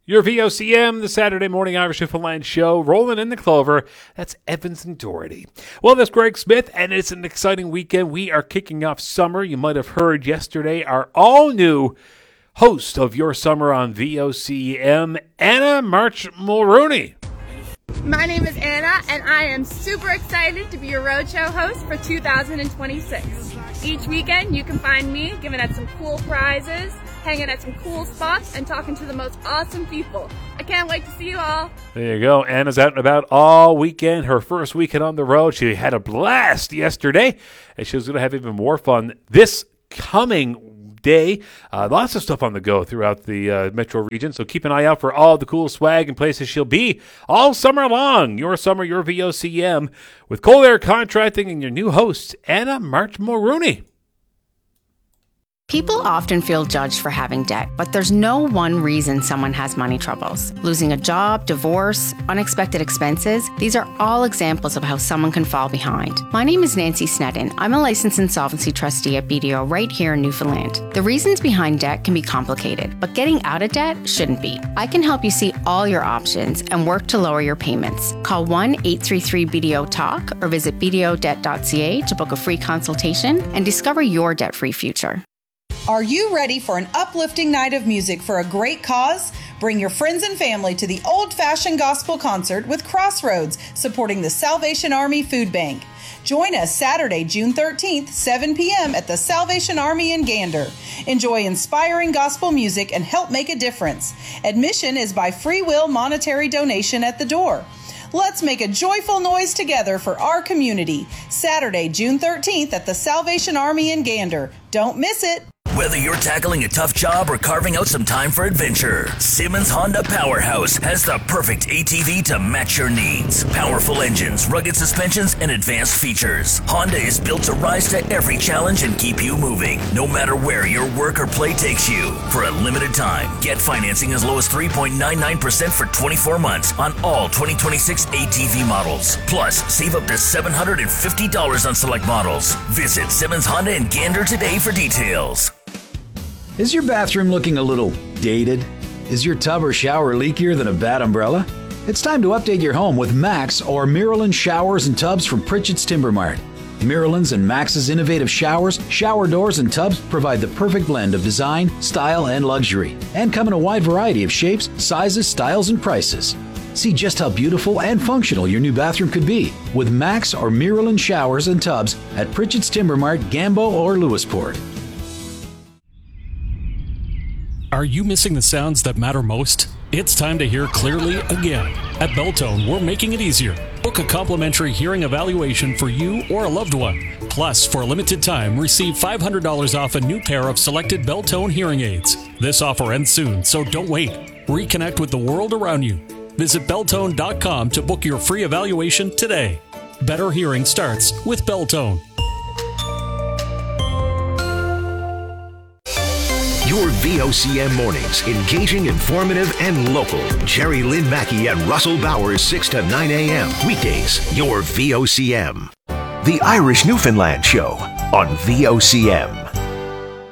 Your VOCM, the Saturday Morning Irish Newfoundland show, rolling in the clover. That's Evans and Doherty. Well, that's Greg Smith, and it's an exciting weekend. We are kicking off summer. You might have heard yesterday our all-new host of Your Summer on VOCM, Anna March Mulrooney. My name is Anna, and I am super excited to be your roadshow host for 2026. Each weekend, you can find me giving out some cool prizes, hanging at some cool spots, and talking to the most awesome people. I can't wait to see you all. There you go. Anna's out and about all weekend. Her first weekend on the road. She had a blast yesterday, and she's going to have even more fun this coming day. Lots of stuff on the go throughout the metro region, so keep an eye out for all the cool swag and places she'll be all summer long. Your summer, your VOCM with Cold Air Contracting and your new host, Anna March Mulrooney. People often feel judged for having debt, but there's no one reason someone has money troubles. Losing a job, divorce, unexpected expenses, these are all examples of how someone can fall behind. My name is Nancy Snedden. I'm a licensed insolvency trustee at BDO right here in Newfoundland. The reasons behind debt can be complicated, but getting out of debt shouldn't be. I can help you see all your options and work to lower your payments. Call 1-833-BDO-TALK or visit bdodebt.ca to book a free consultation and discover your debt-free future. Are you ready for an uplifting night of music for a great cause? Bring your friends and family to the Old-Fashioned Gospel Concert with Crossroads, supporting the Salvation Army Food Bank. Join us Saturday, June 13th, 7 p.m. at the Salvation Army in Gander. Enjoy inspiring gospel music and help make a difference. Admission is by free will monetary donation at the door. Let's make a joyful noise together for our community. Saturday, June 13th at the Salvation Army in Gander. Don't miss it. Whether you're tackling a tough job or carving out some time for adventure, Simmons Honda Powerhouse has the perfect ATV to match your needs. Powerful engines, rugged suspensions, and advanced features. Honda is built to rise to every challenge and keep you moving, no matter where your work or play takes you. For a limited time, get financing as low as 3.99% for 24 months on all 2026 ATV models. Plus, save up to $750 on select models. Visit Simmons Honda in Gander today for details. Is your bathroom looking a little dated? Is your tub or shower leakier than a bad umbrella? It's time to update your home with Max or Miralyn showers and tubs from Pritchett's Timber Mart. Miralyn's and Max's innovative showers, shower doors, and tubs provide the perfect blend of design, style, and luxury, and come in a wide variety of shapes, sizes, styles, and prices. See just how beautiful and functional your new bathroom could be with Max or Miralyn showers and tubs at Pritchett's Timber Mart, Gambo, or Lewisport. Are you missing the sounds that matter most? It's time to hear clearly again. At Beltone, we're making it easier. Book a complimentary hearing evaluation for you or a loved one. Plus, for a limited time, receive $500 off a new pair of selected Beltone hearing aids. This offer ends soon, so don't wait. Reconnect with the world around you. Visit Beltone.com to book your free evaluation today. Better hearing starts with Beltone. Your VOCM mornings, engaging, informative, and local. Jerry Lynn Mackey and Russell Bowers, 6 to 9 a.m. Weekdays, your VOCM. The Irish Newfoundland Show on VOCM.